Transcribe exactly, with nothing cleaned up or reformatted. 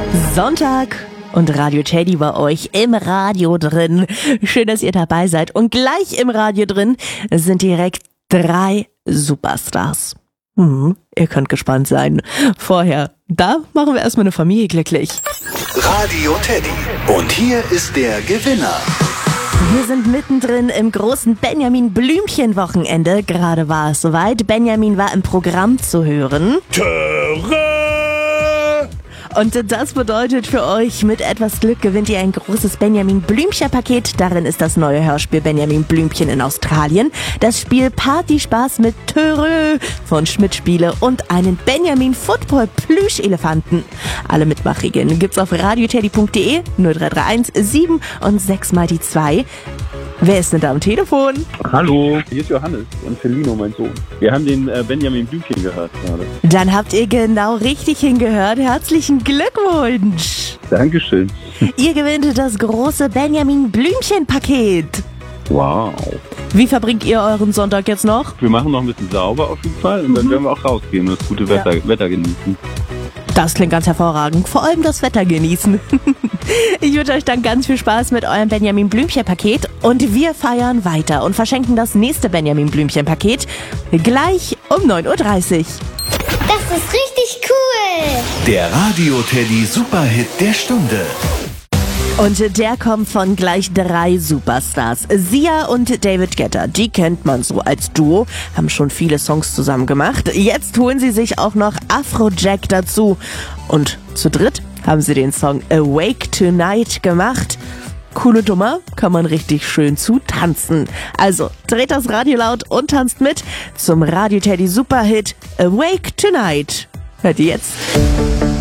Sonntag und Radio Teddy bei euch im Radio drin. Schön, dass ihr dabei seid. Und gleich im Radio drin sind direkt drei Superstars. Hm, ihr könnt gespannt sein. Vorher, da machen wir erstmal eine Familie glücklich. Radio Teddy. Und hier ist der Gewinner. Wir sind mittendrin im großen Benjamin-Blümchen-Wochenende. Gerade war es soweit. Benjamin war im Programm zu hören. Töre! Und das bedeutet für euch, mit etwas Glück gewinnt ihr ein großes Benjamin-Blümchen-Paket. Darin ist das neue Hörspiel Benjamin Blümchen in Australien, das Spiel Partyspaß mit Töre von Schmidt Spiele und einen Benjamin Football Plüschelefanten. Alle Mitmachregeln gibt's auf radioteddy punkt de, null drei drei eins sieben und sechs mal die zwei. Wer ist denn da am Telefon? Hallo, hier ist Johannes und Felino, mein Sohn. Wir haben den äh, Benjamin Blümchen gehört gerade. Dann habt ihr genau richtig hingehört. Herzlichen Glückwunsch! Dankeschön. Ihr gewinnt das große Benjamin Blümchen-Paket. Wow. Wie verbringt ihr euren Sonntag jetzt noch? Wir machen noch ein bisschen sauber auf jeden Fall und dann werden wir auch rausgehen und das gute Wetter, Ja. Wetter genießen. Das klingt ganz hervorragend. Vor allem das Wetter genießen. Ich wünsche euch dann ganz viel Spaß mit eurem Benjamin Blümchen-Paket und wir feiern weiter und verschenken das nächste Benjamin Blümchen-Paket gleich um neun Uhr dreißig. Das ist richtig cool. Der Radio Teddy Superhit der Stunde. Und der kommt von gleich drei Superstars. Sia und David Guetta, die kennt man so als Duo, haben schon viele Songs zusammen gemacht. Jetzt holen sie sich auch noch Afrojack dazu. Und zu dritt haben sie den Song Awake Tonight gemacht. Coole Nummer, kann man richtig schön zu tanzen. Also dreht das Radio laut und tanzt mit zum Radio Teddy Superhit Awake Tonight. Hört ihr jetzt?